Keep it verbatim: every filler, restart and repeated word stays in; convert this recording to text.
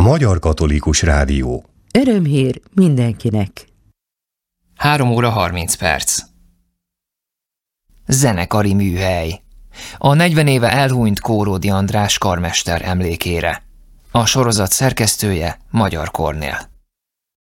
Magyar Katolikus Rádió. Örömhír mindenkinek. három óra harminc perc. Zenekari műhely. A negyven éve elhunyt Kóródi András karmester emlékére. A sorozat szerkesztője Magyar Kornél.